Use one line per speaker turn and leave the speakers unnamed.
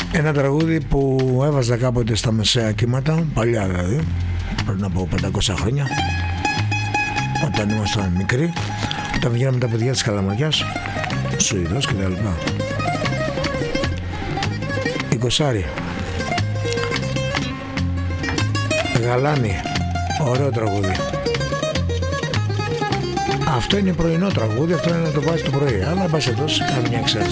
Ένα τραγούδι που έβαζα κάποτε στα μεσαία κύματα, παλιά δηλαδή, πριν από 500 χρόνια, όταν ήμασταν μικροί, όταν βγαίναμε τα παιδιά της Καλαμαγιάς, Σουηδός και τα λοιπά. Η Κοσάρη, Γαλάνη, ωραίο τραγούδι. Αυτό είναι πρωινό τραγούδι, αυτό είναι να το βάζει το πρωί, αλλά μπας εδώ, κάνει μια εξαίρεση.